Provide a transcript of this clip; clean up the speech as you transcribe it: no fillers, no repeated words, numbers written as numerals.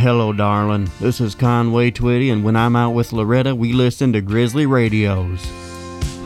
hello, darling. This is Conway Twitty, and when I'm out with Loretta, we listen to Grizzly Radios.